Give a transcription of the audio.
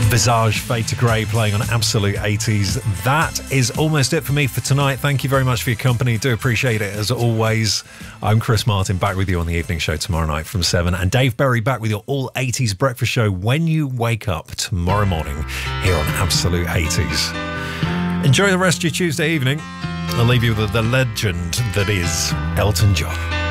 Visage, Fade to Grey, playing on Absolute 80s. That is almost it for me for tonight. Thank you very much for your company. Do appreciate it as always. I'm Chris Martin, back with you on the evening show tomorrow night from 7. And Dave Berry back with your all 80s breakfast show when you wake up tomorrow morning here on Absolute 80s. Enjoy the rest of your Tuesday evening. I'll leave you with the legend that is Elton John.